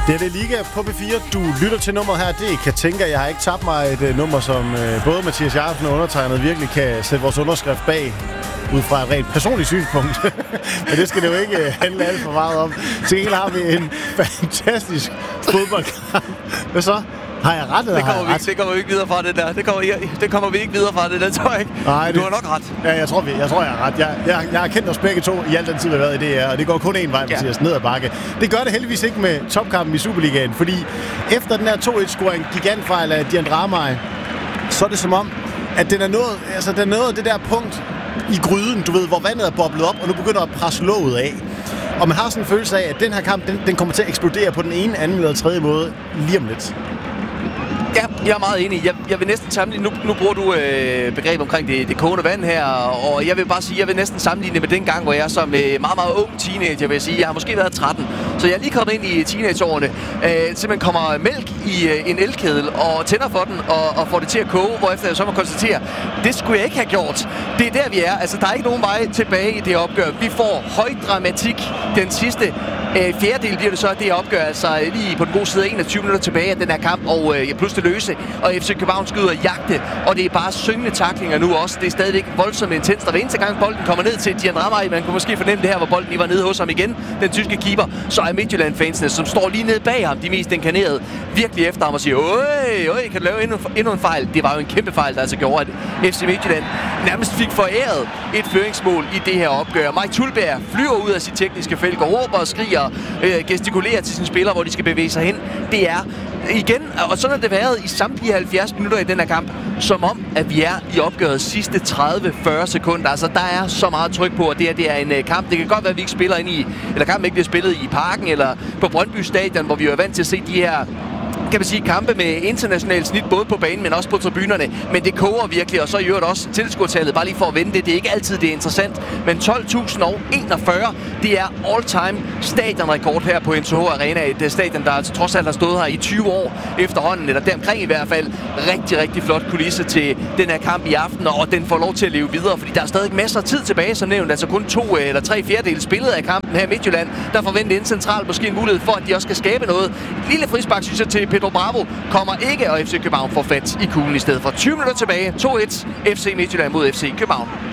Det er Liga på P4. Du lytter til nummeret her. Det kan tænke, jeg har ikke tabt mig et nummer, som både Mathias Jacobsen og undertegnet virkelig kan sætte vores underskrift bag, ud fra et rent personligt synspunkt. Men det skal det jo ikke handle alt for meget om. Til gengæld har vi en fantastisk fodboldkamp. Hvad så? Har jeg ret, eller har jeg ret? Det kommer vi ikke videre fra, det der. Det kommer vi ikke videre fra, det der, tror jeg ikke. Nej, du har nok ret. Ja, jeg tror, jeg har ret. Jeg har kendt os begge to i al den tid, vi har været i DR, og det går kun én vej, Mathias, ned ad bakke. Det gør det heldigvis ikke med topkampen i Superligaen, fordi efter den her 2-1-scoring, gigantfejl af Dian Ramay, så er det som om, at den er nået det der punkt i gryden, du ved, hvor vandet er boblet op, og nu begynder at presse låget af. Og man har sådan en følelse af, at den her kamp, den kommer til at eksplodere på den ene, anden eller tredje måde lige om lidt. Ja, jeg er meget enig. Jeg vil næsten sammenligne, nu bruger du begreb omkring det kogende vand her, og jeg vil bare sige, jeg vil næsten sammenligne med den gang, hvor jeg som meget, meget ung teenager, vil sige, jeg har måske været 13, så jeg er lige kommet ind i teenageårene, simpelthen kommer mælk i en elkedel og tænder for den og får det til at koge, hvorefter jeg så må konstatere, det skulle jeg ikke have gjort. Det er der, vi er. Altså, der er ikke nogen vej tilbage i det opgør. Vi får høj dramatik den sidste fjerdedel bliver det så, det opgør altså lige på den gode side 21 minutter tilbage af den her kamp, og pludselig løse, og FC København skal ud og jagte, og det er bare syngende tacklinger nu også. Det er stadigvæk voldsomt intenst, og hver eneste gang bolden kommer ned til Dian Ramay, man kunne måske fornemme det her, hvor bolden lige var nede hos ham igen, den tyske keeper, så er Midtjylland-fansene, som står lige nede bag ham, de mest inkarnerede, virkelig efter ham og siger, kan du lave endnu en fejl? Det var jo en kæmpe fejl, der altså gjorde, at FC Midtjylland nærmest fik foræret et føringsmål i det her opgør. Mike Tulberg flyver ud af sit tekniske felt, og råber og skriger, gestikulerer til sine spillere, hvor de skal bevæge sig hen. Det er igen, og sådan har det været i samtlige 70 minutter i den her kamp, som om, at vi er i opgøret sidste 30-40 sekunder. Altså, der er så meget tryk på, at det er en kamp. Det kan godt være, at vi ikke spiller ind i, eller kampen ikke bliver spillet i Parken, eller på Brøndby Stadion, hvor vi jo er vant til at se de her, kan man sige, kampe med internationalt snit, både på banen, men også på tribunerne. Men det koger virkelig, og så i øvrigt også tilskuertallet, bare lige for at vende det. Det er ikke altid, det er interessant, men 12.041, det er all-time stadionrekord her på NTH Arena. Et stadion, der altså trods alt har stået her i 20 år efterhånden, eller deromkring i hvert fald. Rigtig, rigtig flot kulisse til den her kamp i aften, og den får lov til at leve videre, fordi der er stadig masser af tid tilbage, som nævnt. Altså kun 2 eller 3 fjerdedele spillet af kampen her i Midtjylland. Der forventer en central måske en mulighed for, at de også skal skabe noget. Et lille frispark, synes jeg, til Pedro Bravo kommer ikke, og FC København får fat i kuglen i stedet for. 20 minutter tilbage. 2-1 FC Midtjylland mod FC København.